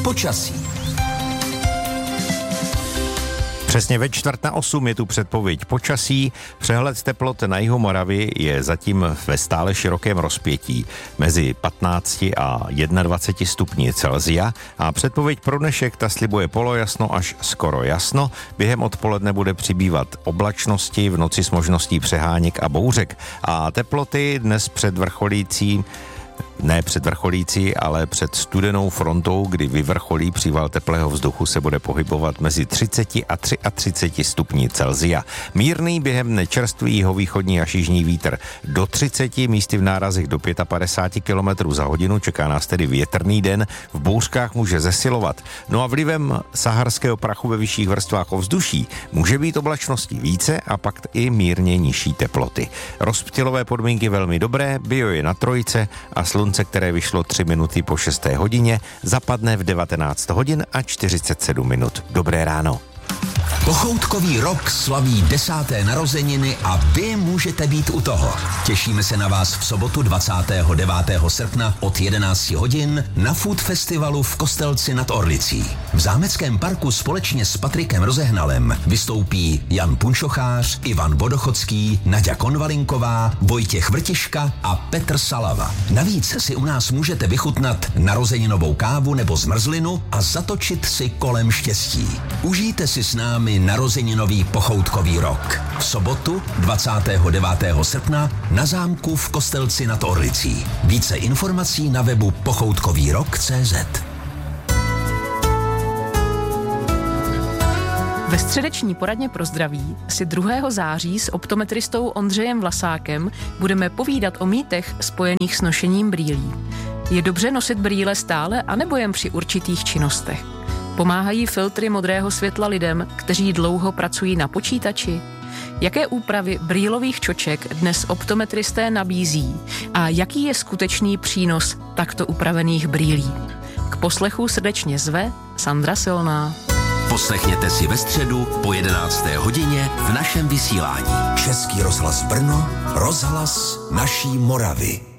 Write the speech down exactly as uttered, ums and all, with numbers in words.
Počasí. Přesně ve čtvrt na osm je tu předpověď počasí. Přehled teplot na jihu Moravy je zatím ve stále širokém rozpětí mezi patnácti a dvaceti jedním stupni Celsia a předpověď pro dnešek ta slibuje polojasno až skoro jasno. Během odpoledne bude přibývat oblačnosti, v noci s možností přeháněk a bouřek a teploty dnes před vrcholící Ne před vrcholící, ale před studenou frontou, kdy vyvrcholí příval teplého vzduchu, se bude pohybovat mezi třiceti a třiceti třemi stupni Celsia. Mírný během nečerstvý jihovýchodní až jižní vítr do třiceti, místy v nárazech do padesát pět kilometrů za hodinu. Čeká nás tedy větrný den, v bouřkách může zesilovat. No a vlivem saharského prachu ve vyšších vrstvách ovzduší může být oblačností více a pak i mírně nižší teploty. Rozptylové podmínky velmi dobré, bio je na trojce a slunce, které vyšlo tři minuty po šesté hodině, zapadne v devatenáct hodin a čtyřicet sedm minut. Dobré ráno. Pochoutkový rok slaví desáté narozeniny a vy můžete být u toho. Těšíme se na vás v sobotu dvacátého devátého srpna od jedenácti hodin na Food Festivalu v Kostelci nad Orlicí. V zámeckém parku společně s Patrikem Rozehnalem vystoupí Jan Punšochář, Ivan Vodochodský, Naďa Konvalinková, Vojtěch Vrtiška a Petr Salava. Navíc si u nás můžete vychutnat narozeninovou kávu nebo zmrzlinu a zatočit si kolem štěstí. Užijte si s námi narozeninový pochoutkový rok. V sobotu dvacátého devátého srpna na zámku v Kostelci nad Orlicí. Více informací na webu pochoutkový rok tečka cé zet. Ve středeční poradně pro zdraví si druhého září s optometristou Ondřejem Vlasákem budeme povídat o mýtech spojených s nošením brýlí. Je dobře nosit brýle stále anebo jen při určitých činnostech? Pomáhají filtry modrého světla lidem, kteří dlouho pracují na počítači? Jaké úpravy brýlových čoček dnes optometristé nabízí? A jaký je skutečný přínos takto upravených brýlí? K poslechu srdečně zve Sandra Silná. Poslechněte si ve středu po jedenácté hodině v našem vysílání. Český rozhlas Brno, rozhlas naší Moravy.